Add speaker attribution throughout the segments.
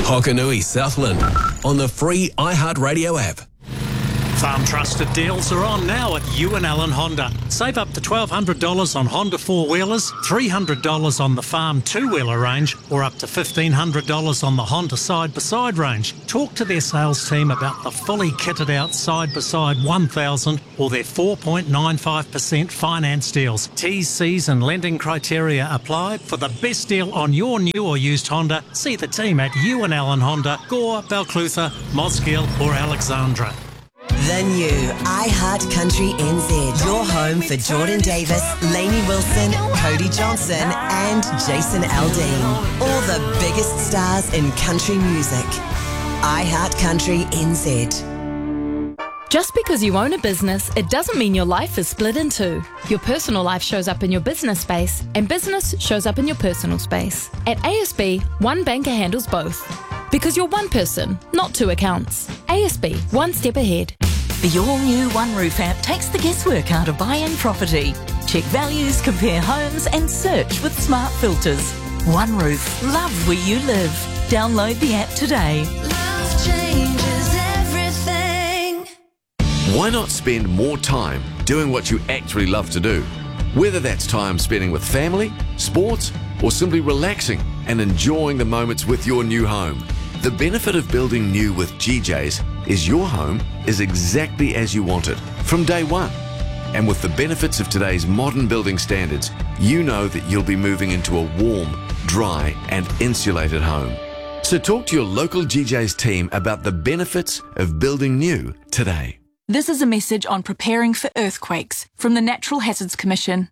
Speaker 1: Hokanui Southland on the free iHeartRadio app.
Speaker 2: Farm Trusted deals are on now at Ewan Allen Honda. Save up to $1,200 on Honda 4-wheelers, $300 on the Farm 2-wheeler range, or up to $1,500 on the Honda side-by-side range. Talk to their sales team about the fully kitted out side-by-side 1000 or their 4.95% finance deals. T's, C's and lending criteria apply. For the best deal on your new or used Honda, see the team at Ewan Allen Honda, Gore, Balclutha, Mosgiel or Alexandra.
Speaker 3: The new iHeart Country NZ. Your home for Jordan Davis, Lainey Wilson, Cody Johnson and Jason Aldean. All the biggest stars in country music. iHeart Country NZ.
Speaker 4: Just because you own a business, it doesn't mean your life is split in two. Your personal life shows up in your business space, and business shows up in your personal space. At ASB, one banker handles both. Because you're one person, not two accounts. ASB, one step ahead.
Speaker 5: The all-new OneRoof app takes the guesswork out of buying property. Check values, compare homes and search with smart filters. OneRoof, love where you live. Download the app today.
Speaker 6: Love changes everything.
Speaker 7: Why not spend more time doing what you actually love to do? Whether that's time spending with family, sports, or simply relaxing and enjoying the moments with your new home. The benefit of building new with GJ's is your home is exactly as you want it from day one. And with the benefits of today's modern building standards, you know that you'll be moving into a warm, dry and insulated home. So talk to your local GJ's team about the benefits of building new today.
Speaker 8: This is a message on preparing for earthquakes from the Natural Hazards Commission.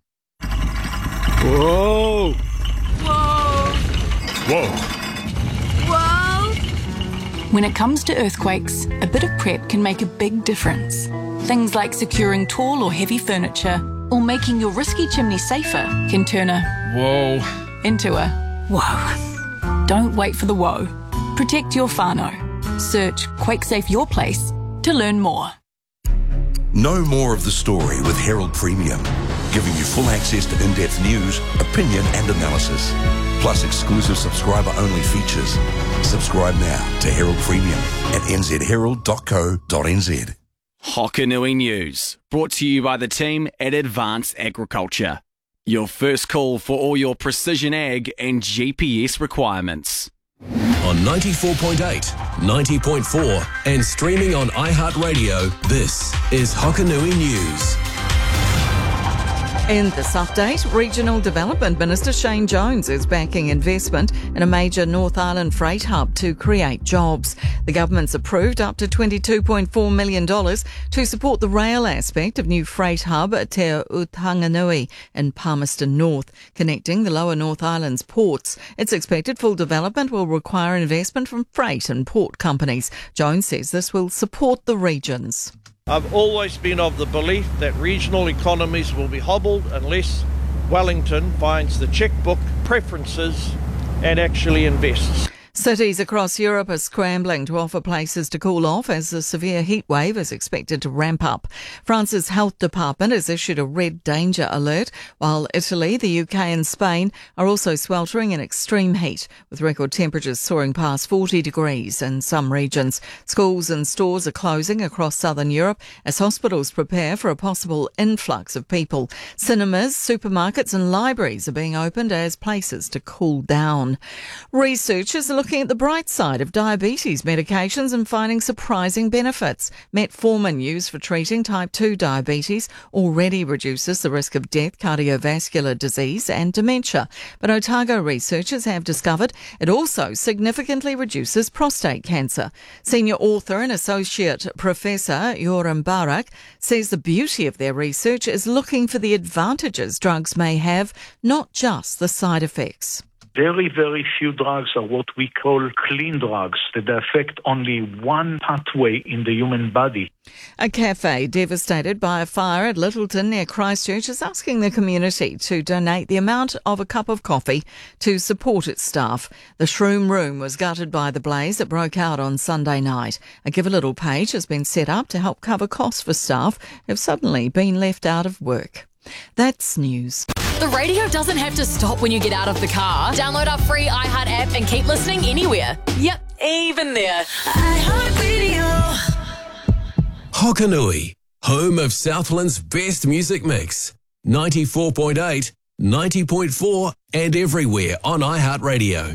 Speaker 9: Whoa!
Speaker 8: Whoa!
Speaker 9: Whoa!
Speaker 8: When it comes to earthquakes, a bit of prep can make a big difference. Things like securing tall or heavy furniture or making your risky chimney safer can turn a
Speaker 9: whoa
Speaker 8: into a whoa. Don't wait for the whoa. Protect your whānau. Search QuakeSafe Your Place to learn more.
Speaker 10: Know more of the story with Herald Premium, giving you full access to in-depth news, opinion and analysis, plus exclusive subscriber-only features. Subscribe now to Herald Premium at nzherald.co.nz.
Speaker 11: Hokanui News, brought to you by the team at Advanced Agriculture. Your first call for all your precision ag and GPS requirements.
Speaker 1: On 94.8, 90.4 and streaming on iHeartRadio, this is Hokanui News.
Speaker 12: In this update, Regional Development Minister Shane Jones is backing investment in a major North Island freight hub to create jobs. The government's approved up to $22.4 million to support the rail aspect of new freight hub at Te Utanganui in Palmerston North, connecting the lower North Island's ports. It's expected full development will require investment from freight and port companies. Jones says this will support the regions.
Speaker 13: I've always been of the belief that regional economies will be hobbled unless Wellington finds the chequebook preferences and actually invests.
Speaker 12: Cities across Europe are scrambling to offer places to cool off as the severe heat wave is expected to ramp up. France's health department has issued a red danger alert, while Italy, the UK and Spain are also sweltering in extreme heat, with record temperatures soaring past 40 degrees in some regions. Schools and stores are closing across southern Europe as hospitals prepare for a possible influx of people. Cinemas, supermarkets and libraries are being opened as places to cool down. Researchers are looking at the bright side of diabetes medications and finding surprising benefits. Metformin, used for treating type 2 diabetes, already reduces the risk of death, cardiovascular disease and dementia. But Otago researchers have discovered it also significantly reduces prostate cancer. Senior author and associate professor Yoram Barak says the beauty of their research is looking for the advantages drugs may have, not just the side effects.
Speaker 14: Very, very few drugs are what we call clean drugs, that affect only one pathway in the human body.
Speaker 12: A cafe devastated by a fire at Littleton near Christchurch is asking the community to donate the amount of a cup of coffee to support its staff. The Shroom Room was gutted by the blaze that broke out on Sunday night. A Give a Little page has been set up to help cover costs for staff who have suddenly been left out of work. That's news.
Speaker 15: The radio doesn't have to stop when you get out of the car. Download our free iHeart app and keep listening anywhere. Yep, even there.
Speaker 6: iHeartRadio.
Speaker 1: Hokanui, home of Southland's best music mix. 94.8, 90.4 and everywhere on iHeartRadio.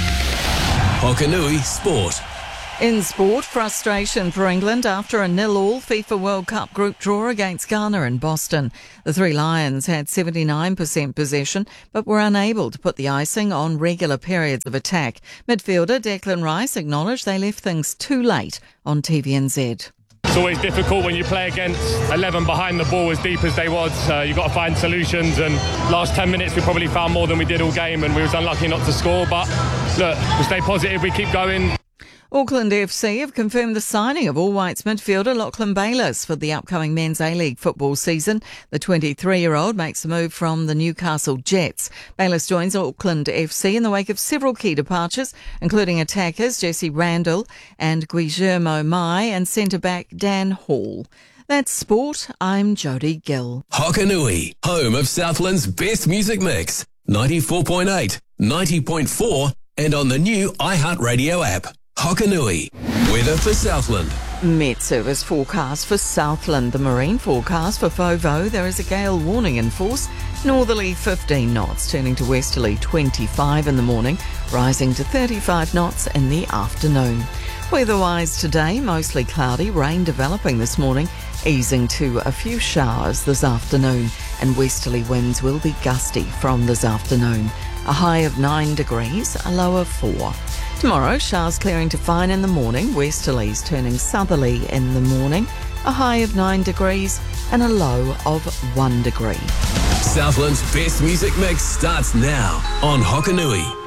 Speaker 1: Hokanui Sport.
Speaker 12: In sport, frustration for England after a 0-0 FIFA World Cup group draw against Ghana in Boston. The Three Lions had 79% possession but were unable to put the icing on regular periods of attack. Midfielder Declan Rice acknowledged they left things too late on TVNZ.
Speaker 9: It's always difficult when you play against 11 behind the ball as deep as they was. You've got to find solutions, and last 10 minutes we probably found more than we did all game, and we was unlucky not to score. But look, we stay positive, we keep going.
Speaker 12: Auckland FC have confirmed the signing of All Whites midfielder Lachlan Bayliss for the upcoming Men's A-League football season. The 23-year-old makes the move from the Newcastle Jets. Bayliss joins Auckland FC in the wake of several key departures, including attackers Jesse Randall and Guillermo Mai and centre-back Dan Hall. That's sport. I'm Jody Gill.
Speaker 1: Hokanui, home of Southland's best music mix. 94.8, 90.4 and on the new iHeartRadio app. Hokanui, weather for Southland.
Speaker 12: Met Service forecast for Southland. The marine forecast for Fovo, there is a gale warning in force. Northerly 15 knots, turning to westerly 25 in the morning, rising to 35 knots in the afternoon. Weather-wise today, mostly cloudy, rain developing this morning, easing to a few showers this afternoon, and westerly winds will be gusty from this afternoon. A high of 9 degrees, a low of 4. Tomorrow, showers clearing to fine in the morning, westerlies turning southerly in the morning, a high of 9 degrees and a low of 1 degree.
Speaker 1: Southland's best music mix starts now on Hokanui.